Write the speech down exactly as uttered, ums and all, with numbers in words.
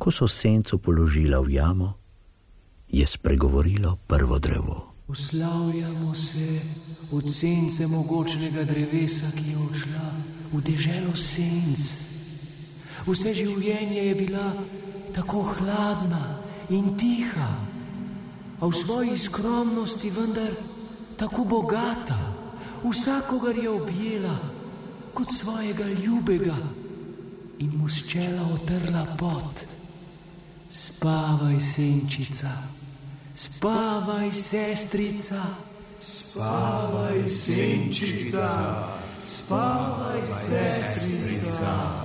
Ko so senco položila v jamo, je spregovorilo prvo drevo. Uslavljamo se od sence mogočnega drevesa, ki je odšla v deželo senc. Vse življenje je bila tako hladna in tiha, a v svoji skromnosti vendar tako bogata. Vsakogar je objela kot svojega ljubega in mu s čela otrla pot. Spavaj, senčica, spavaj, sestrica, spavaj, senčica, spavaj, sestrica.